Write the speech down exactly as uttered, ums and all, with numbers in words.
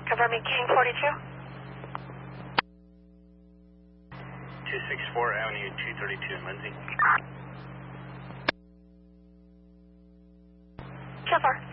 Confirming King forty-two. two sixty-four Avenue two thirty-two in Lindsay. Kill four.